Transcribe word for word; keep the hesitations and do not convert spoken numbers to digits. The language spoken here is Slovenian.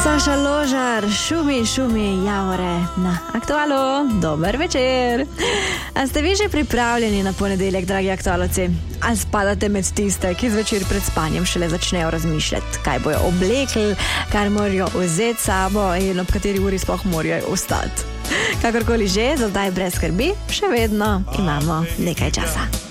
Saša Ložar, šumi, šumi, javore na Aktualu. Dober večer. A ste vi že pripravljeni na ponedeljek, dragi aktualovci? Ali spadate med tiste, ki zvečer pred spanjem šele začnejo razmišljati, kaj bojo oblekli, kar morajo vzeti sabo in ob kateri uri sploh morajo ostati? Kakorkoli že, za zdaj brez skrbi, še vedno imamo nekaj časa.